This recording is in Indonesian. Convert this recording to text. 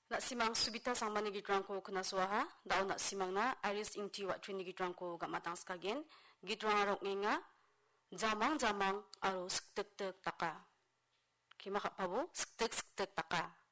Nak simang subita sang mani gidrangko kena suaha, dao nak simang na Iris ingti wak trini gidrangko gak matang skagen, gidrang arok ngenga, jamang-jamang aro sektek-tek taka. Kima kak pabo, sektek-sektek taka.